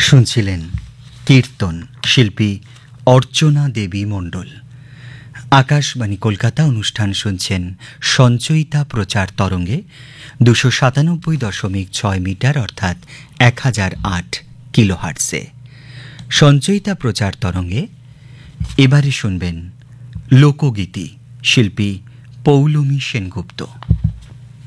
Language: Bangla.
শুনছিলেন কীর্তন শিল্পী অর্চনা দেবী মণ্ডল। আকাশবাণী কলকাতা অনুষ্ঠান শুনছেন সঞ্চয়িতা প্রচার তরঙ্গে 297.6 মিটার অর্থাৎ 1008 কিলোহার্টজে। সঞ্চয়িতা প্রচার তরঙ্গে এবারে শুনবেন লোকগীতি, শিল্পী পৌলমী সেনগুপ্ত।